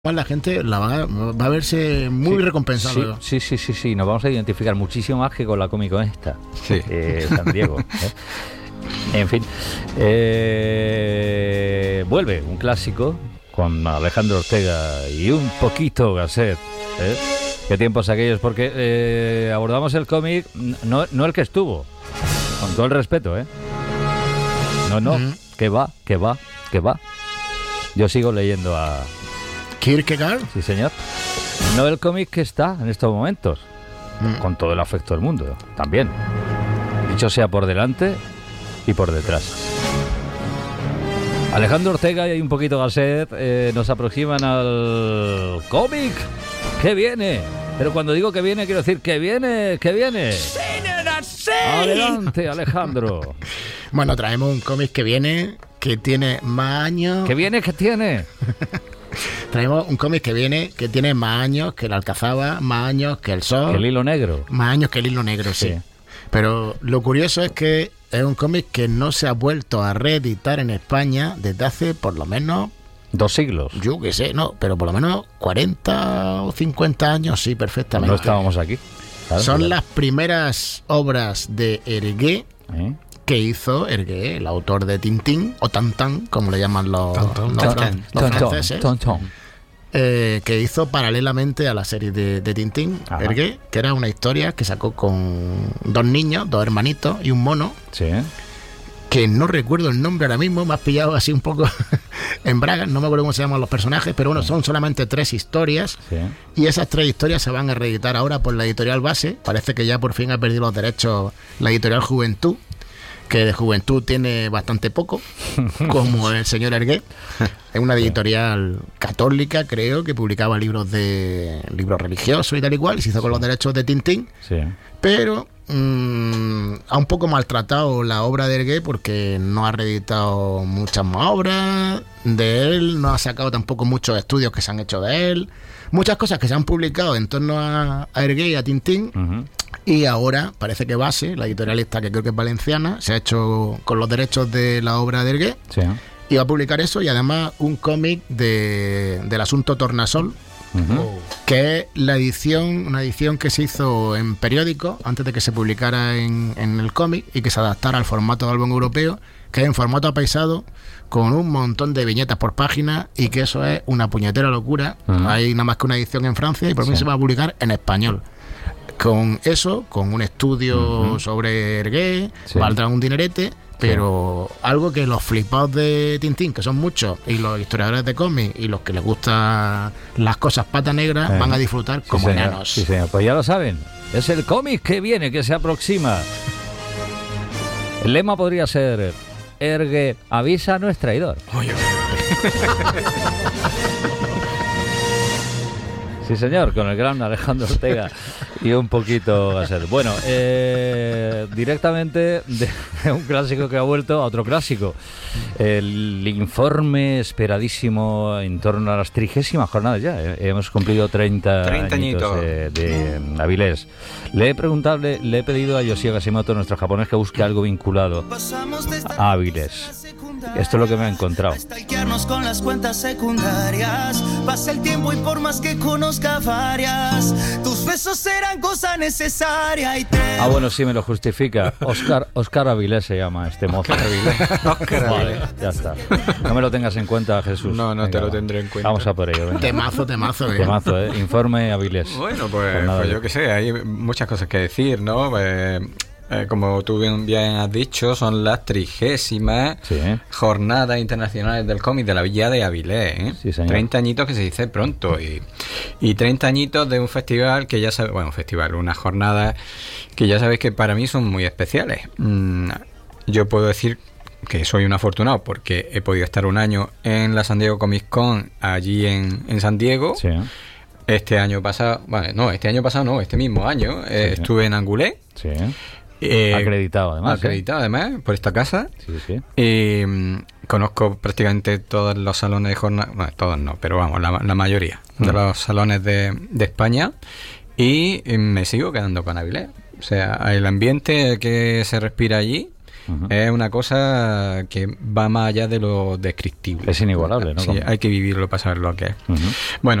La gente va a verse muy recompensada. Sí, nos vamos a identificar muchísimo más que con la Comic Con esta. Sí. San Diego. En fin. Vuelve un clásico con Alejandro Ortega y un poquito Gasset. Qué tiempos aquellos, porque abordamos el cómic, no el que estuvo, con todo el respeto, No, que va. Yo sigo leyendo a ¿Kierkegaard? Sí, señor. No el cómic que está en estos momentos, con todo el afecto del mundo, también. Dicho sea por delante y por detrás. Alejandro Ortega y un poquito Gasset nos aproximan al cómic que viene. Pero cuando digo que viene, quiero decir que viene. Adelante, Alejandro. Bueno, traemos un cómic que viene, que tiene más años. ¿Qué tiene? Traemos un cómic que viene, que tiene más años que el Alcazaba, más años que el Sol. Que el Hilo Negro. Más años que el Hilo Negro, sí. Pero lo curioso es que es un cómic que no se ha vuelto a reeditar en España desde hace por lo menos 2 siglos. Yo qué sé, no, pero por lo menos 40 o 50 años, sí, perfectamente. No estábamos aquí. Son las primeras obras de Hergé que hizo Hergé, el autor de Tintín, o Tantan, como le llaman los franceses, que hizo paralelamente a la serie de Tintín, Hergé, que era una historia que sacó con 2 niños, 2 hermanitos y un mono. Sí. Que no recuerdo el nombre ahora mismo, me has pillado así un poco en bragas, no me acuerdo cómo se llaman los personajes, pero bueno, son solamente 3 historias, y esas 3 historias se van a reeditar ahora por la editorial Base. Parece que ya por fin ha perdido los derechos la editorial Juventud, que de Juventud tiene bastante poco, como el señor Hergé. Es una editorial católica, creo, que publicaba libros religiosos y tal y cual, y se hizo con los derechos de Tintín, pero ha un poco maltratado la obra de Hergé porque no ha reeditado muchas más obras de él, no ha sacado tampoco muchos estudios que se han hecho de él, muchas cosas que se han publicado en torno a Hergé y a Tintín. Y ahora parece que Base, la editorialista, que creo que es valenciana, se ha hecho con los derechos de la obra de Hergé, y va a publicar eso, y además un cómic del asunto Tornasol, que es una edición que se hizo en periódico antes de que se publicara en el cómic, y que se adaptara al formato de álbum europeo, que es en formato apaisado, con un montón de viñetas por página, y que eso es una puñetera locura. Hay nada más que una edición en Francia, y por mí se va a publicar en español. Con eso, con un estudio sobre Hergé, valdrá un dinerete, pero algo que los flipados de Tintín, que son muchos, y los historiadores de cómics, y los que les gustan las cosas pata negras, van a disfrutar como enanos. Sí, señor. Pues ya lo saben, es el cómic que viene, que se aproxima. El lema podría ser: Hergé avisa, no es traidor. Sí, señor, con el gran Alejandro Ortega y un poquito Gasset. Bueno, directamente de un clásico que ha vuelto a otro clásico. El informe esperadísimo en torno a las 30ª jornadas ya. Hemos cumplido 30 añitos de Avilés. Le he pedido a Yoshio Kashimoto, nuestro japonés, que busque algo vinculado a Avilés. Esto es lo que me ha encontrado. Con las cuentas secundarias, pasa el tiempo y por más que conozca varias, tus besos serán cosa necesaria y bueno, sí me lo justifica. Oscar Avilés se llama este mozo. Vale, ya está. No me lo tengas en cuenta, Jesús. No te lo tendré en cuenta. Vamos a por ello. Venga. Temazo. Informe Avilés. Bueno, pues yo qué sé, hay muchas cosas que decir, ¿no? Como tú bien has dicho, son las 30ª Jornadas Internacionales del Cómic de la Villa de Avilés, Sí, señor. 30 añitos, que se dice pronto, y 30 añitos de un festival que ya sabes, unas jornadas que ya sabéis que para mí son muy especiales. Yo puedo decir que soy un afortunado porque he podido estar un año en la San Diego Comic Con, allí en San Diego. Este mismo año estuve en Angoulême. Acreditado además por esta casa. Y conozco prácticamente todos los salones de jornada, bueno, todos no, pero vamos, la mayoría de los salones de España, y me sigo quedando con Avilés. O sea, el ambiente que se respira allí Es una cosa que va más allá de lo descriptible. Es inigualable, ¿no? Sí, hay que vivirlo para saber lo que es. Bueno,